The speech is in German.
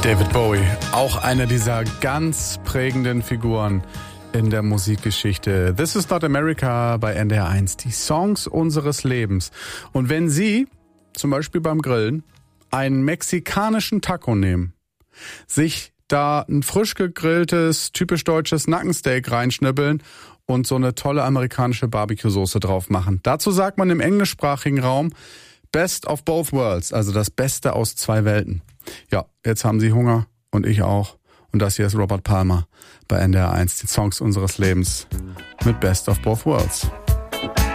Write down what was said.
David Bowie, auch eine dieser ganz prägenden Figuren in der Musikgeschichte. This is not America bei NDR 1, die Songs unseres Lebens. Und wenn Sie, zum Beispiel beim Grillen, einen mexikanischen Taco nehmen, sich da ein frisch gegrilltes, typisch deutsches Nackensteak reinschnibbeln und so eine tolle amerikanische Barbecue-Soße drauf machen. Dazu sagt man im englischsprachigen Raum Best of both worlds, also das Beste aus zwei Welten. Ja, jetzt haben Sie Hunger und ich auch. Und das hier ist Robert Palmer bei NDR 1, die Songs unseres Lebens mit Best of both worlds.